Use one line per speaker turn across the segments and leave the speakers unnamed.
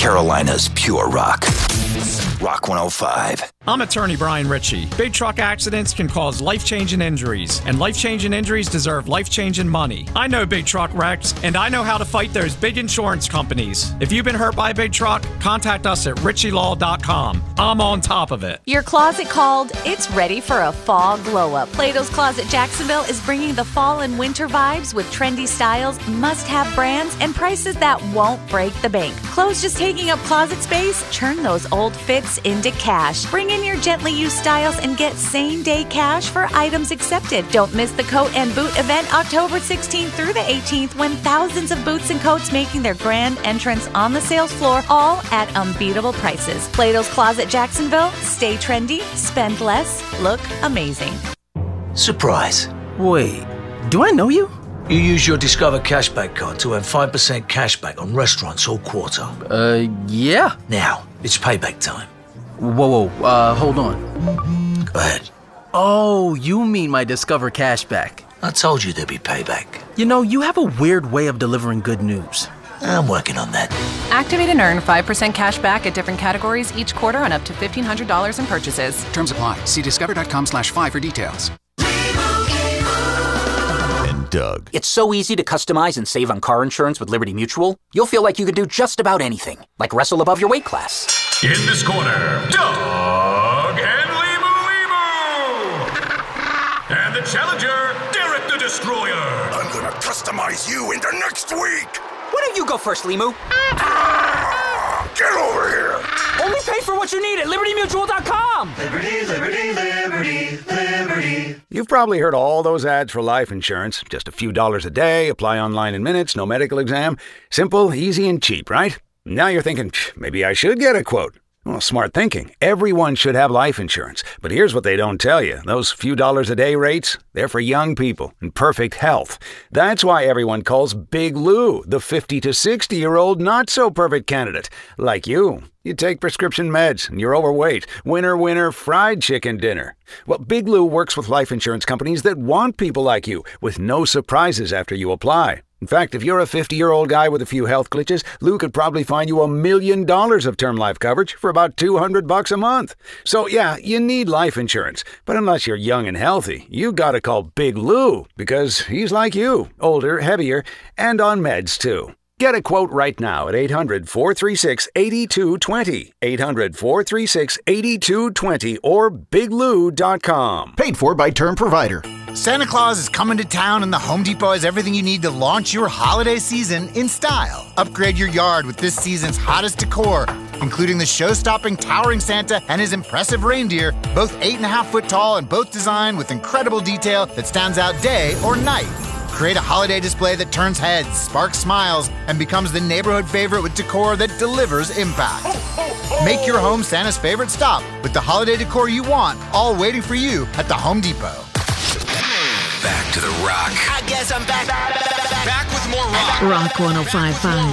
Carolina's pure rock. Rock 105.
I'm attorney Brian Ritchie. Big truck accidents can cause life-changing injuries, and life-changing injuries deserve life-changing money. I know big truck wrecks, and I know how to fight those big insurance companies. If you've been hurt by a big truck, contact us at ritchielaw.com. I'm on top of it.
Your closet called? It's ready for a fall glow-up. Plato's Closet Jacksonville is bringing the fall and winter vibes with trendy styles, must-have brands, and prices that won't break the bank. Clothes just taking up closet space? Turn those old fits into cash. Bring in your gently used styles and get same-day cash for items accepted. Don't miss the Coat and Boot event October 16th through the 18th when thousands of boots and coats making their grand entrance on the sales floor, all at unbeatable prices. Plato's Closet Jacksonville. Stay trendy, spend less, look amazing.
Surprise.
Wait, do I know you?
You use your Discover Cashback card to earn 5% cashback on restaurants all quarter.
Yeah.
Now, it's payback time.
Whoa, hold on.
Go ahead.
Oh, you mean my Discover Cashback.
I told you there'd be payback.
You know, you have a weird way of delivering good news.
I'm working on that.
Activate and earn 5% cash back at different categories each quarter on up to $1,500 in purchases.
Terms apply. See discover.com/5 for details.
And Doug.
It's so easy to customize and save on car insurance with Liberty Mutual. You'll feel like you could do just about anything, like wrestle above your weight class.
In this corner, Doug and Limu. And the challenger, Derek the Destroyer.
I'm gonna customize you into next week.
Why don't you go first, Limu?
Get over here.
Only pay for what you need at LibertyMutual.com.
Liberty, liberty, liberty, liberty.
You've probably heard all those ads for life insurance. Just a few dollars a day, apply online in minutes, no medical exam. Simple, easy, and cheap, right? Now you're thinking, maybe I should get a quote. Well, smart thinking. Everyone should have life insurance. But here's what they don't tell you. Those few dollars a day rates, they're for young people in perfect health. That's why everyone calls Big Lou the 50 to 60-year-old not-so-perfect candidate. Like you. You take prescription meds and you're overweight. Winner, winner, fried chicken dinner. Well, Big Lou works with life insurance companies that want people like you with no surprises after you apply. In fact, if you're a 50-year-old guy with a few health glitches, Lou could probably find you $1 million of term life coverage for about $200 a month. So yeah, you need life insurance. But unless you're young and healthy, you gotta call Big Lou because he's like you, older, heavier, and on meds too. Get a quote right now at 800-436-8220, 800-436-8220, or biglou.com.
Paid for by Term Provider.
Santa Claus is coming to town and the Home Depot has everything you need to launch your holiday season in style. Upgrade your yard with this season's hottest decor, including the show-stopping towering Santa and his impressive reindeer, both 8.5-foot tall and both designed with incredible detail that stands out day or night. Create a holiday display that turns heads, sparks smiles, and becomes the neighborhood favorite with decor that delivers impact. Make your home Santa's favorite stop with the holiday decor you want, all waiting for you at the Home Depot.
Back to the rock.
I guess I'm back.
Back with more rock.
Rock 105.5.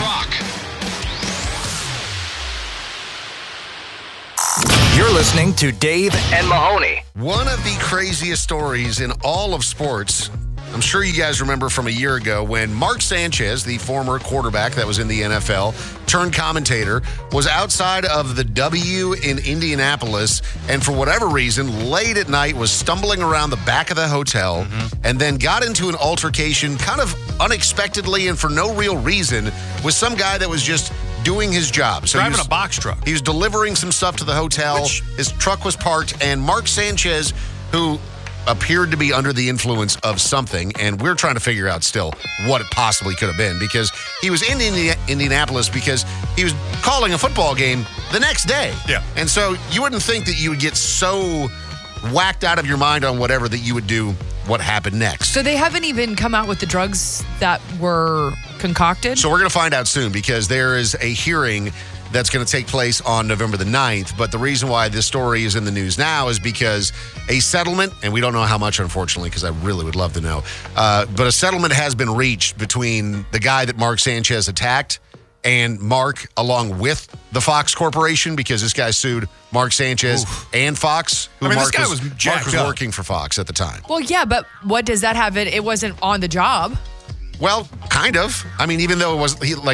You're listening to Dave and Mahoney.
One of the craziest stories in all of sports. I'm sure you guys remember from a year ago when Mark Sanchez, the former quarterback that was in the NFL, turned commentator, was outside of the W in Indianapolis and for whatever reason, late at night, was stumbling around the back of the hotel and then got into an altercation kind of unexpectedly and for no real reason with some guy that was just doing his job. So
driving a box truck.
He was delivering some stuff to the hotel. His truck was parked, and Mark Sanchez, who appeared to be under the influence of something, and we're trying to figure out still what it possibly could have been, because he was in Indianapolis because he was calling a football game the next day.
Yeah.
And so you wouldn't think that you would get so whacked out of your mind on whatever that you would do what happened next.
So they haven't even come out with the drugs that were concocted?
So we're going to find out soon, because there is a hearing that's going to take place on November the 9th. But the reason why this story is in the news now is because a settlement, and we don't know how much, unfortunately, because I really would love to know, but a settlement has been reached between the guy that Mark Sanchez attacked and Mark, along with the Fox Corporation, because this guy sued Mark Sanchez and Fox, who Mark was working for Fox at the time.
Well, yeah, but what does that have? It wasn't on the job.
Well, kind of. I mean, even though it was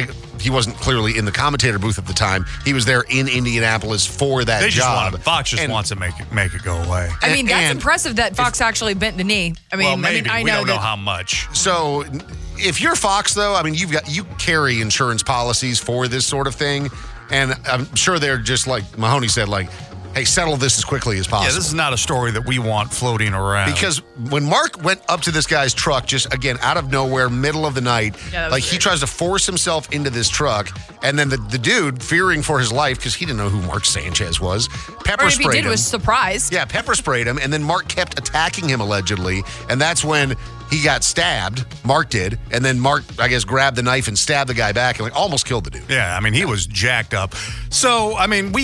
he wasn't clearly in the commentator booth at the time. He was there in Indianapolis for that job.
Fox just wants to make it go away.
I mean, that's impressive that Fox actually bent the knee. I mean,
maybe.
I
we
know
don't know how much.
So if you're Fox, though, I mean, you carry insurance policies for this sort of thing, and I'm sure they're just like Mahoney said, like, hey, settle this as quickly as possible.
Yeah, this is not a story that we want floating around.
Because when Mark went up to this guy's truck, just again out of nowhere, middle of the night, he tries to force himself into this truck, and then the dude, fearing for his life because he didn't know who Mark Sanchez was, pepper sprayed him.
Or if he did, was surprised.
Yeah, pepper sprayed him, and then Mark kept attacking him allegedly, and that's when he got stabbed. Mark did, and then Mark, I guess, grabbed the knife and stabbed the guy back and almost killed the dude.
Yeah, I mean, he was jacked up. So, I mean,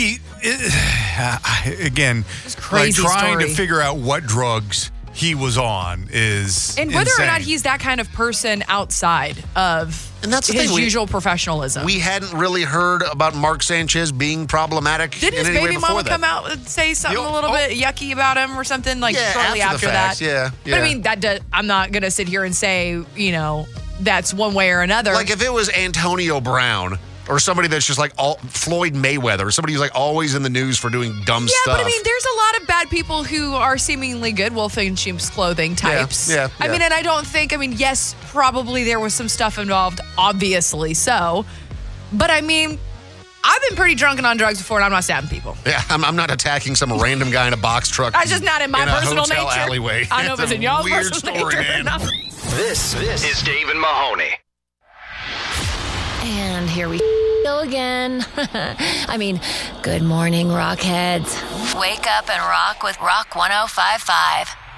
again,
crazy
trying
story.
to figure out what drugs he was on is
And whether
insane.
or not he's that kind of person outside of his usual professionalism.
We hadn't really heard about Mark Sanchez being problematic.
Didn't his baby mama come out and say something a little bit yucky about him or something shortly after that?
Yeah.
But I mean, I'm not going to sit here and say, that's one way or another.
Like if it was Antonio Brown or somebody that's just like Floyd Mayweather, somebody who's like always in the news for doing dumb stuff.
Yeah, but I mean, there's a lot of bad people who are seemingly good wolf in sheep's clothing types.
Yeah.
I mean, and I don't think, yes, probably there was some stuff involved, obviously so. But I mean, I've been pretty drunk and on drugs before, and I'm not stabbing people.
Yeah, I'm not attacking some random guy in a box truck.
That's just not in my personal
hotel
nature.
Alleyway.
I know if it's in y'all's
weird
personal
story,
nature.
man.
This is Dave and Mahoney.
And here we go again. I mean, good morning, Rockheads. Wake up and rock with Rock 105.5.